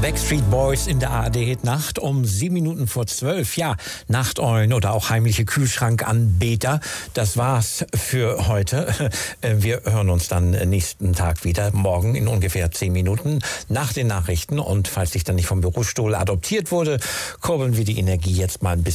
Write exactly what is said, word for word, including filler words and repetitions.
Backstreet Boys in der A R D-Hit-Nacht um sieben Minuten vor zwölf. Ja, Nachteulen oder auch heimliche Kühlschrankanbeter. Das war's für heute. Wir hören uns dann nächsten Tag wieder, morgen in ungefähr zehn Minuten nach den Nachrichten. Und falls ich dann nicht vom Bürostuhl adoptiert wurde, kurbeln wir die Energie jetzt mal ein bisschen